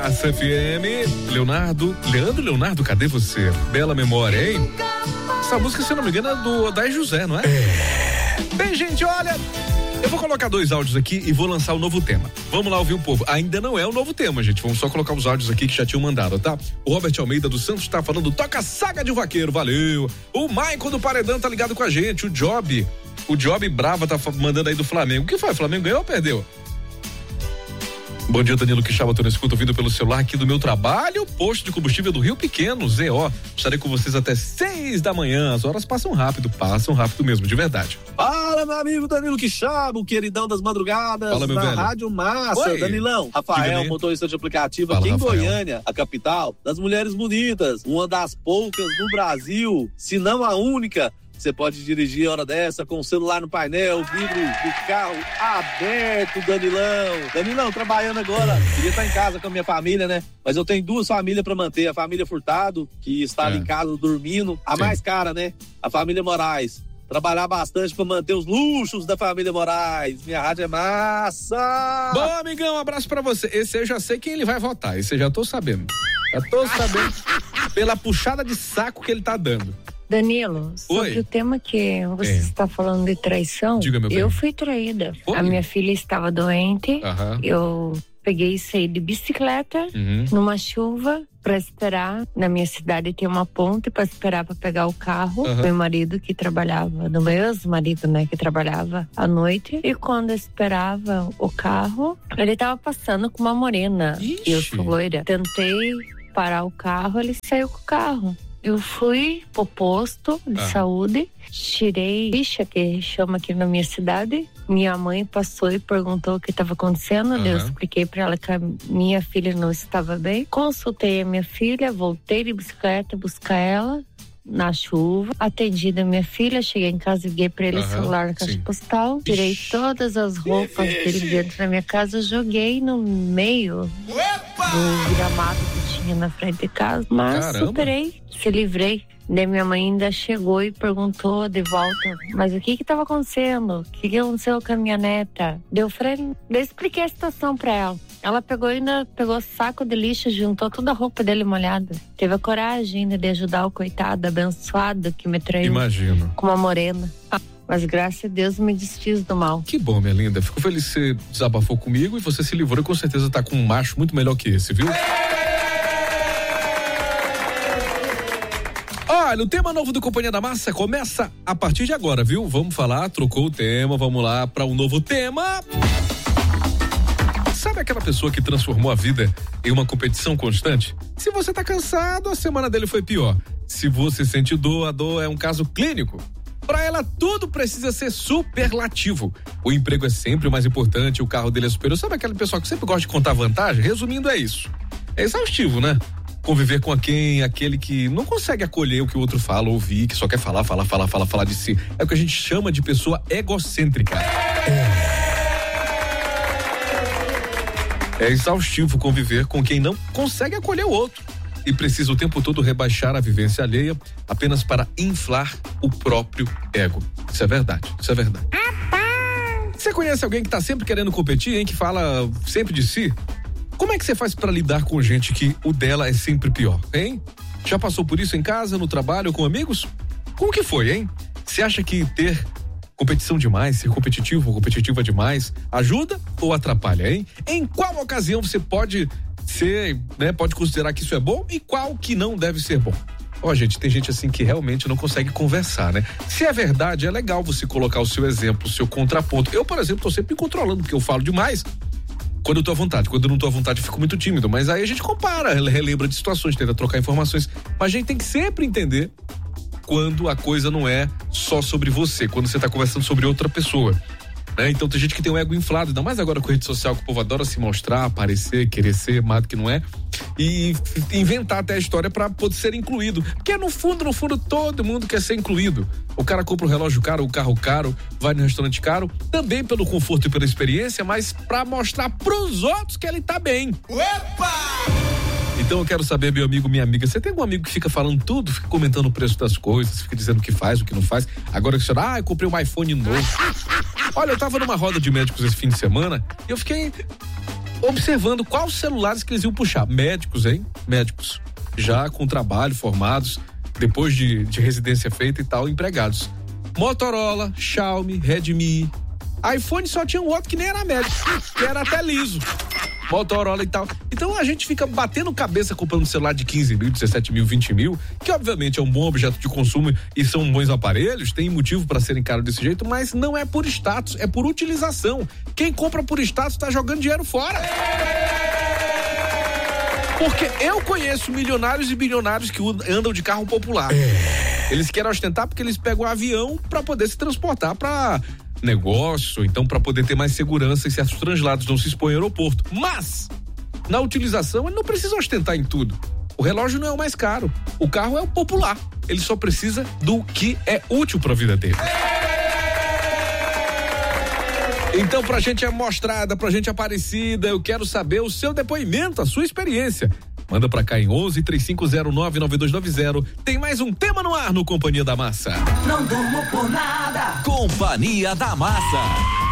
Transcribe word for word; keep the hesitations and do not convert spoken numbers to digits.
Massa F M. Leonardo, Leandro Leonardo, cadê você? Bela memória, hein? Essa música, se eu não me engano, é do Odair José, não é? É. Bem, gente, olha, eu vou colocar dois áudios aqui e vou lançar o um novo tema. Vamos lá ouvir o povo. Ainda não é o novo tema, gente. Vamos só colocar os áudios aqui que já tinham mandado, tá? O Robert Almeida dos Santos tá falando, toca Saga de um Vaqueiro, valeu. O Maicon do Paredão tá ligado com a gente. O Job, o Job Brava tá mandando aí do Flamengo. O que foi? O Flamengo ganhou ou perdeu? Bom dia, Danilo Quixaba, tô na escuta, ouvindo pelo celular aqui do meu trabalho, posto de combustível do Rio Pequeno, Z O. Estarei com vocês até seis da manhã, as horas passam rápido, passam rápido mesmo, de verdade. Fala, meu amigo Danilo Quixaba, o queridão das madrugadas. Fala, meu da velho. Rádio Massa. Oi. Danilão, Rafael, motorista de aplicativo. Fala, aqui em Rafael. Goiânia, a capital das mulheres bonitas, uma das poucas no Brasil, se não a única. Você pode dirigir a hora dessa com o celular no painel, vidro do carro aberto, Danilão. Danilão, trabalhando agora. Queria estar em casa com a minha família, né? Mas eu tenho duas famílias para manter. A família Furtado, que estava É. em casa dormindo. A Sim. mais cara, né? A família Moraes. Trabalhar bastante para manter os luxos da família Moraes. Minha rádio é massa! Bom, amigão, um abraço pra você. Esse eu já sei quem ele vai votar, esse eu já tô sabendo. Já tô sabendo pela puxada de saco que ele tá dando. Danilo, sobre Oi. o tema que você É. está falando de traição, Diga, meu bem. eu fui traída. Foi? A minha filha estava doente, Aham. eu peguei e saí de bicicleta Uhum. numa chuva para esperar. Na minha cidade tem uma ponte para esperar para pegar o carro. Aham. Meu marido que trabalhava, do meu ex-marido, né, que trabalhava à noite. E quando eu esperava o carro, ele estava passando com uma morena. Ixi. E eu sou loira. Tentei parar o carro, ele saiu com o carro. Eu fui pro posto de Ah. saúde, tirei ficha, que chama aqui na minha cidade. Minha mãe passou e perguntou o que estava acontecendo. Aham. Eu expliquei para ela que a minha filha não estava bem. Consultei a minha filha, voltei de bicicleta buscar ela na chuva. Atendi da minha filha, cheguei em casa, liguei para ele o Aham, celular na caixa sim. postal. Tirei Ixi. todas as roupas dele dentro da minha casa, joguei no meio do gramado que tinha na frente de casa. Mas Caramba. superei, se livrei. Daí minha mãe ainda chegou e perguntou de volta, mas o que que tava acontecendo? O que que aconteceu com a minha neta? Daí eu falei, daí eu expliquei a situação pra ela. Ela pegou ainda, pegou saco de lixo, juntou toda a roupa dele molhada. Teve a coragem ainda de ajudar o coitado, abençoado, que me traiu Imagino. com uma morena. Mas graças a Deus me desfiz do mal. Que bom, minha linda. Fico feliz que você desabafou comigo e você se livrou e com certeza tá com um macho muito melhor que esse, viu? Olha, o tema novo do Companhia da Massa começa a partir de agora, viu? Vamos falar, trocou o tema, vamos lá para um novo tema. Sabe aquela pessoa que transformou a vida em uma competição constante? Se você tá cansado, a semana dele foi pior. Se você sente dor, a dor é um caso clínico. Para ela, tudo precisa ser superlativo. O emprego é sempre o mais importante, o carro dele é superior. Sabe aquele pessoal que sempre gosta de contar vantagem? Resumindo, é isso. É exaustivo, né? Conviver com quem, aquele que não consegue acolher o que o outro fala, ouvir, que só quer falar, falar, falar, falar, falar de si. É o que a gente chama de pessoa egocêntrica. É exaustivo conviver com quem não consegue acolher o outro e precisa o tempo todo rebaixar a vivência alheia apenas para inflar o próprio ego. Isso é verdade, isso é verdade. Você conhece alguém que tá sempre querendo competir, hein? Que fala sempre de si? Como é que você faz para lidar com gente que o dela é sempre pior, hein? Já passou por isso em casa, no trabalho, com amigos? Como que foi, hein? Você acha que ter competição demais, ser competitivo ou competitiva demais, ajuda ou atrapalha, hein? Em qual ocasião você pode ser, né, pode considerar que isso é bom e qual que não deve ser bom? Ó, gente, tem gente assim que realmente não consegue conversar, né? Se é verdade, é legal você colocar o seu exemplo, o seu contraponto. Eu, por exemplo, tô sempre me controlando porque eu falo demais. Quando eu tô à vontade, quando eu não tô à vontade eu fico muito tímido, mas aí a gente compara, relembra de situações, tenta trocar informações, mas a gente tem que sempre entender quando a coisa não é só sobre você, quando você tá conversando sobre outra pessoa, né? Então tem gente que tem o ego inflado, ainda mais agora com a rede social, que o povo adora se mostrar, aparecer, querer ser mais do que não é, e inventar até a história pra poder ser incluído, porque no fundo, no fundo todo mundo quer ser incluído. O cara compra um relógio caro, o carro caro, vai no restaurante caro, também pelo conforto e pela experiência, mas pra mostrar pros outros que ele tá bem. Opa! Então eu quero saber, meu amigo, minha amiga, você tem algum amigo que fica falando tudo, fica comentando o preço das coisas, fica dizendo o que faz, o que não faz, agora que você fala, ah, eu comprei um iPhone novo. Olha, eu tava numa roda de médicos esse fim de semana e eu fiquei observando quais celulares que eles iam puxar. Médicos, hein? Médicos. Já com trabalho, formados, depois de, de residência feita e tal, empregados. Motorola, Xiaomi, Redmi. iPhone só tinha um outro que nem era médico, que era até liso. Motorola e tal. Então a gente fica batendo cabeça comprando um celular de quinze mil, dezessete mil, vinte mil, que obviamente é um bom objeto de consumo e são bons aparelhos, tem motivo para serem caros desse jeito, mas não é por status, é por utilização. Quem compra por status tá jogando dinheiro fora. Porque eu conheço milionários e bilionários que andam de carro popular. Eles querem ostentar porque eles pegam um avião para poder se transportar para negócio, então para poder ter mais segurança e certos translados não se expõem ao aeroporto. Mas na utilização ele não precisa ostentar em tudo. O relógio não é o mais caro, o carro é o popular. Ele só precisa do que é útil para a vida dele. Então, pra gente amostrada, pra gente aparecida, eu quero saber o seu depoimento, a sua experiência. Manda pra cá em onze, três cinco zero nove, nove dois nove zero. Tem mais um tema no ar no Companhia da Massa. Não durmo por nada. Companhia da Massa.